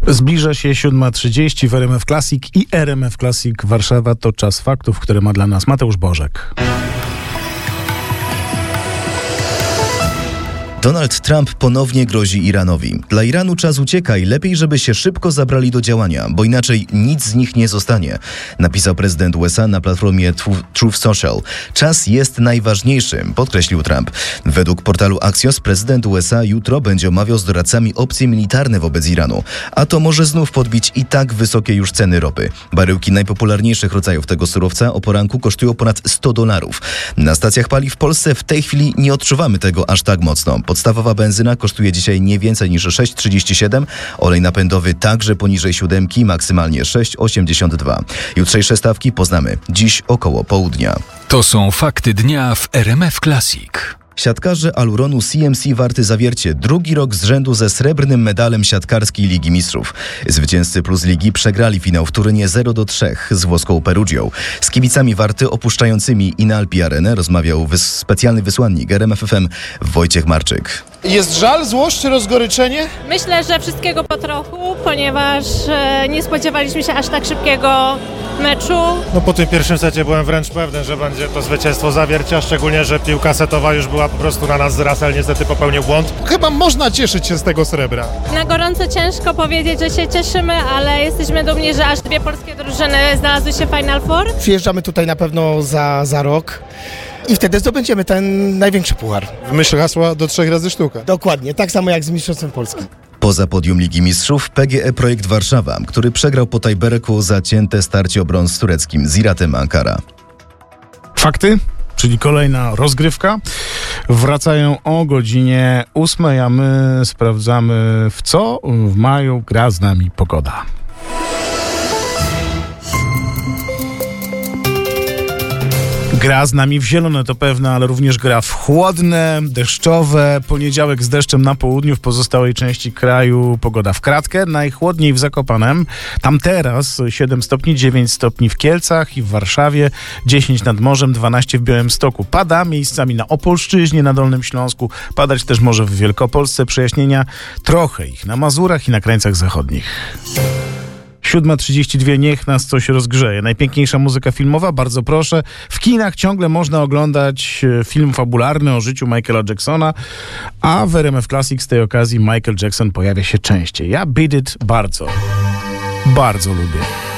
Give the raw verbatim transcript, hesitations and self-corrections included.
Zbliża się siódma trzydzieści w R M F Classic i R M F Classic Warszawa to czas faktów, które ma dla nas Mateusz Bożek. Donald Trump ponownie grozi Iranowi. Dla Iranu czas ucieka i lepiej, żeby się szybko zabrali do działania, bo inaczej nic z nich nie zostanie, napisał prezydent U S A na platformie Truth Social. Czas jest najważniejszym, podkreślił Trump. Według portalu Axios prezydent U S A jutro będzie omawiał z doradcami opcje militarne wobec Iranu, a to może znów podbić i tak wysokie już ceny ropy. Baryłki najpopularniejszych rodzajów tego surowca o poranku kosztują ponad sto dolarów. Na stacjach paliw w Polsce w tej chwili nie odczuwamy tego aż tak mocno. Podstawowa benzyna kosztuje dzisiaj nie więcej niż sześć trzydzieści siedem, olej napędowy także poniżej siódemki, maksymalnie sześć osiemdziesiąt dwa. Jutrzejsze stawki poznamy dziś około południa. To są fakty dnia w R M F Classic. Siatkarze Aluronu C M C Warty Zawiercie drugi rok z rzędu ze srebrnym medalem siatkarskiej Ligi Mistrzów. Zwycięzcy Plus Ligi przegrali finał w Turynie zero do trzech z włoską Perugią. Z kibicami Warty opuszczającymi Inalpi Arenę rozmawiał wys- specjalny wysłannik R M F F M Wojciech Marczyk. Jest żal, złość czy rozgoryczenie? Myślę, że wszystkiego po trochu, ponieważ e, nie spodziewaliśmy się aż tak szybkiego meczu. No po tym pierwszym secie byłem wręcz pewny, że będzie to zwycięstwo Zawiercia, szczególnie, że piłka setowa już była po prostu na nas. Russell niestety popełnił błąd. Chyba można cieszyć się z tego srebra. Na gorąco ciężko powiedzieć, że się cieszymy, ale jesteśmy dumni, że aż dwie polskie drużyny znalazły się w Final Four. Przyjeżdżamy tutaj na pewno za, za rok. I wtedy zdobędziemy ten największy puchar. W myśl hasła do trzech razy sztuka. Dokładnie, tak samo jak z Mistrzostwem Polski. Poza podium Ligi Mistrzów P G E Projekt Warszawa, który przegrał po tajbereku zacięte starcie o brąz z tureckim Ziratem Ankara. Fakty, czyli kolejna rozgrywka, wracają o godzinie ósmej, a my sprawdzamy, w co w maju gra z nami pogoda. Gra z nami w zielone, to pewne, ale również gra w chłodne, deszczowe. Poniedziałek z deszczem na południu, w pozostałej części kraju pogoda w kratkę. Najchłodniej w Zakopanem. Tam teraz siedem stopni, dziewięć stopni w Kielcach i w Warszawie, dziesięć nad morzem, dwanaście w Białymstoku. Pada miejscami na Opolszczyźnie, na Dolnym Śląsku. Padać też może w Wielkopolsce. Przejaśnienia trochę ich na Mazurach i na krańcach zachodnich. siódma trzydzieści dwa, niech nas coś rozgrzeje. Najpiękniejsza muzyka filmowa, bardzo proszę. W kinach ciągle można oglądać film fabularny o życiu Michaela Jacksona, a w R M F Classic z tej okazji Michael Jackson pojawia się częściej. Ja Beat It bardzo, bardzo lubię.